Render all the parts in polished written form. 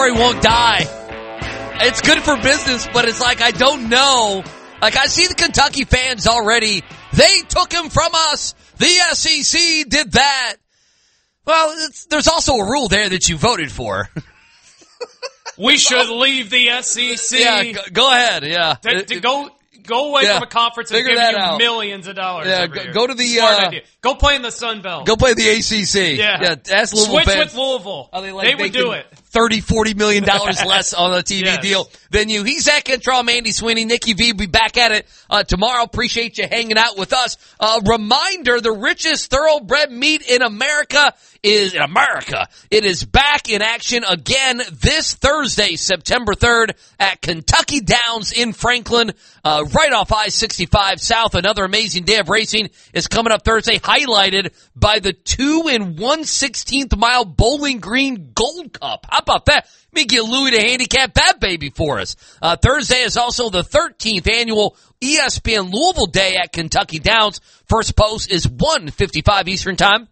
Won't die. It's good for business, but it's like, I don't know. Like, I see the Kentucky fans already. They took him from us. The SEC did that. Well, there's also a rule there that you voted for. We should leave the SEC. Yeah, go ahead. Yeah. Go away from a conference and give you millions of dollars. Yeah, go to the Smart idea. Go play in the Sun Belt. Go play the ACC. Yeah. Ask Louisville Switch fans. with Louisville. They would do it. $30-40 million less on a TV Yes. deal than you. He's Zach Entral, Andy Sweeney, Nikki V. Will be back at it tomorrow. Appreciate you hanging out with us. Reminder: the richest thoroughbred meat in America is in America. It is back in action again this Thursday, September 3rd, at Kentucky Downs in Franklin, right off I-65 South. Another amazing day of racing is coming up Thursday, highlighted by the 2 1/16 mile Bowling Green Gold Cup. How about that? Let me get Louie to handicap that baby for us. Thursday is also the 13th annual ESPN Louisville Day at Kentucky Downs. First post is 1:55 Eastern Time.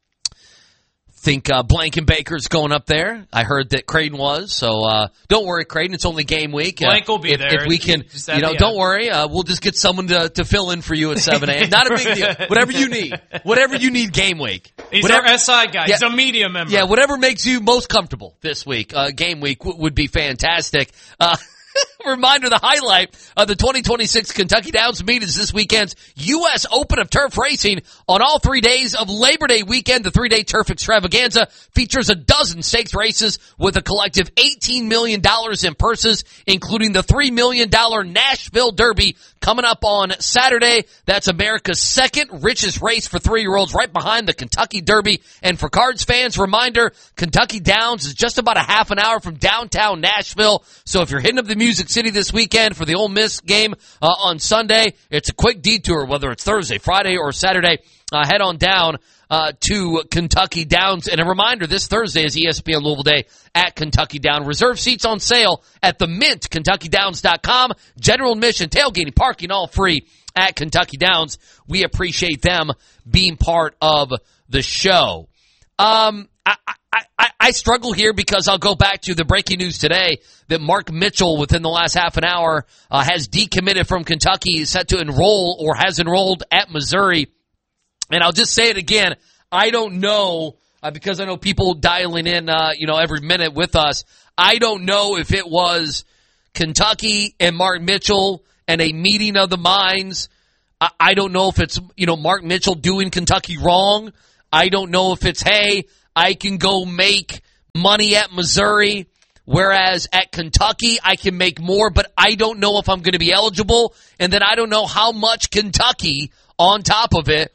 Think Blankenbaker's going up there. I heard that Creighton was, so don't worry, Creighton. It's only game week. Blank will be there. If we can, don't worry. We'll just get someone to fill in for you at 7 a.m. Not a big deal. Whatever you need game week. He's our SI guy. He's a media member. Yeah, whatever makes you most comfortable this week. Game week would be fantastic. Reminder, the highlight of the 2026 Kentucky Downs meet is this weekend's U.S. Open of Turf Racing. On all 3 days of Labor Day weekend, the 3-day turf extravaganza features a dozen stakes races with a collective $18 million in purses, including the $3 million Nashville Derby coming up on Saturday. That's America's second richest race for 3-year-olds, right behind the Kentucky Derby. And for Cards fans, reminder, Kentucky Downs is just about a half an hour from downtown Nashville. So if you're hitting up the Music City this weekend for the Ole Miss game on Sunday, it's a quick detour, whether it's Thursday, Friday, or Saturday. Head on down to Kentucky Downs. And a reminder, this Thursday is ESPN Louisville Day at Kentucky Downs. Reserve seats on sale at the Mint, KentuckyDowns.com. General admission, tailgating, parking, all free at Kentucky Downs. We appreciate them being part of the show. I struggle here because I'll go back to the breaking news today that Mark Mitchell, within the last half an hour, has decommitted from Kentucky, is set to enroll or has enrolled at Missouri. And I'll just say it again. I don't know, because I know people dialing in, every minute with us. I don't know if it was Kentucky and Mark Mitchell and a meeting of the minds. I don't know if it's, Mark Mitchell doing Kentucky wrong. I don't know if it's, hey, I can go make money at Missouri, whereas at Kentucky I can make more, but I don't know if I'm going to be eligible. And then I don't know how much Kentucky, on top of it,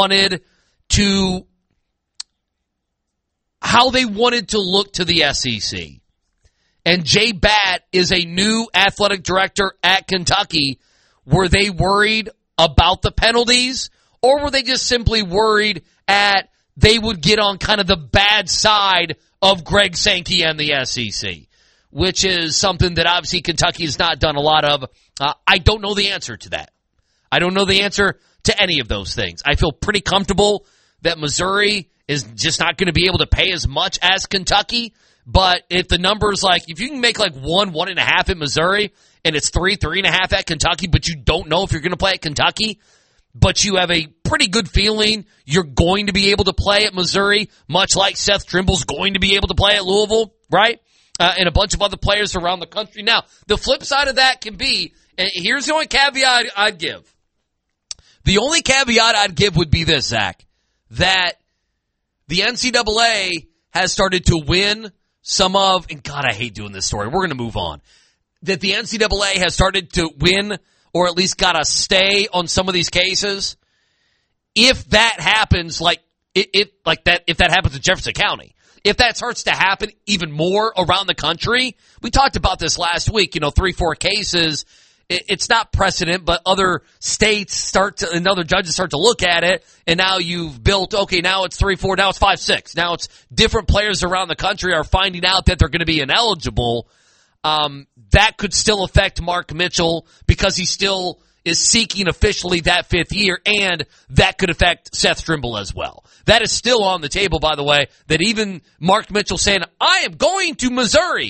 how they wanted to look to the SEC. And Jay Batt is a new athletic director at Kentucky. Were they worried about the penalties, or were they just simply worried they would get on kind of the bad side of Greg Sankey and the SEC, which is something that obviously Kentucky has not done a lot of. I don't know the answer to that. I don't know the answer to any of those things. I feel pretty comfortable that Missouri is just not going to be able to pay as much as Kentucky. But if the numbers, if you can make 1.5 at Missouri, and it's 3.5 at Kentucky, but you don't know if you're going to play at Kentucky, but you have a pretty good feeling you're going to be able to play at Missouri, much like Seth Trimble's going to be able to play at Louisville, right? And a bunch of other players around the country. Now, the flip side of that can be, and here's the only caveat I'd give. The only caveat I'd give would be this, Zach, that the NCAA has started to win some of, and God, I hate doing this story. We're going to move on. That the NCAA has started to win, or at least got a stay on some of these cases. If that happens, if that happens in Jefferson County, if that starts to happen even more around the country, we talked about this last week, 3-4 cases. It's not precedent, but other states and other judges start to look at it, and now you've built, okay, now it's 3-4, now it's 5-6. Now it's different players around the country are finding out that they're going to be ineligible. That could still affect Mark Mitchell because he still is seeking officially that 5th year, and that could affect Seth Trimble as well. That is still on the table, by the way, that even Mark Mitchell saying, I am going to Missouri,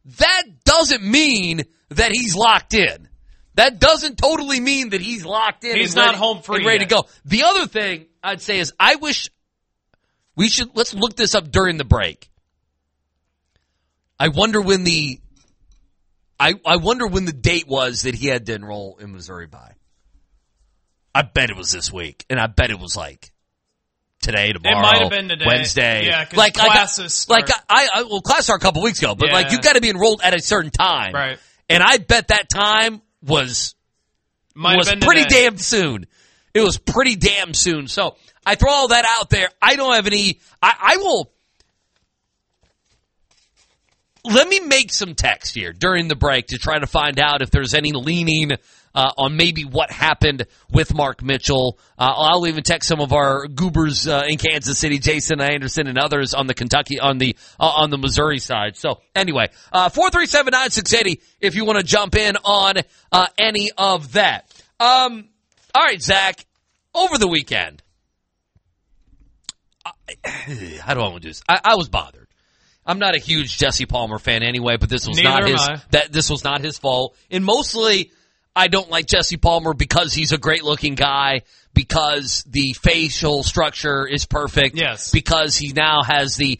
that doesn't mean that he's locked in. That doesn't totally mean that he's locked in. He's not home free and ready yet. to go. The other thing I'd say is I wish let's look this up during the break. I wonder when the date was that he had to enroll in Missouri by. I bet it was this week, and I bet it was like today, tomorrow, it might have been today. Wednesday. Yeah, because classes start. Classes are a couple weeks ago, but you got to be enrolled at a certain time, right? And I bet that time was pretty damn soon. It was pretty damn soon. So I throw all that out there. I don't have any. I will. Let me make some text here during the break to try to find out if there's any leaning on maybe what happened with Mark Mitchell. I'll even text some of our goobers in Kansas City, Jason Anderson and others on the Kentucky, on the Missouri side. So anyway, 437-9680 if you want to jump in on any of that. All right, Zach, over the weekend, how do I want to do this? I was bothered. I'm not a huge Jesse Palmer fan anyway, but this was this was not his fault. And mostly, I don't like Jesse Palmer because he's a great looking guy, because the facial structure is perfect. Yes. Because he now has the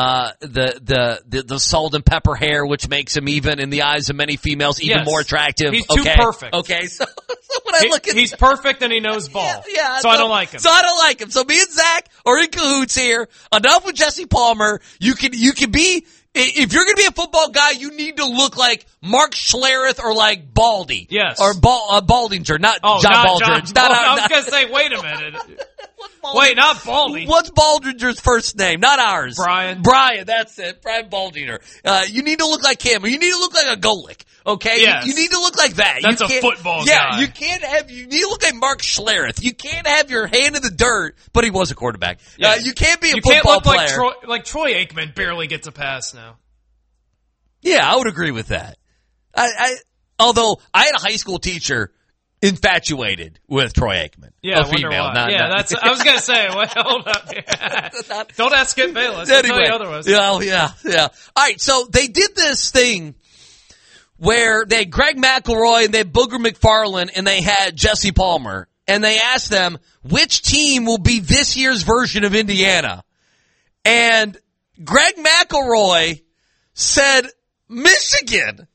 salt and pepper hair, which makes him, even in the eyes of many females, even more attractive. He's too perfect. Okay, so when I look at he's perfect and he knows ball. Yeah, so I don't like him. So I don't like him. So me and Zach are in cahoots here. Enough with Jesse Palmer. You can be, if you're going to be a football guy, you need to look like Mark Schlereth or like Baldy. Yes. Or Baldinger, not John Baldridge. I was going to say, wait a minute. Wait, not Baldy. What's Baldringer's first name? Not ours. Brian, that's it. Brian Baldinger. You need to look like him. You need to look like a Golick. Okay? Yes. You need to look like that. That's a football guy. Yeah, you need to look like Mark Schlereth. You can't have your hand in the dirt, but he was a quarterback. Yes. You can't be a football player. You can't look like Troy Aikman barely gets a pass now. Yeah, I would agree with that. Although I had a high school teacher infatuated with Troy Aikman. Yeah, a female. I was going to say, well, hold up here. Don't ask Skip Bayless. I'll tell you otherwise. Yeah. All right, so they did this thing where they had Greg McElroy and they had Booger McFarland and they had Jesse Palmer, and they asked them which team will be this year's version of Indiana. And Greg McElroy said Michigan.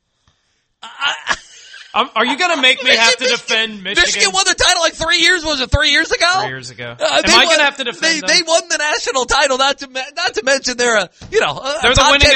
Are you going to make me have to defend Michigan? Michigan won the title like 3 years. Was it 3 years ago? 3 years ago. Am I going to have to defend them? They won the national title. Not to mention they're the winning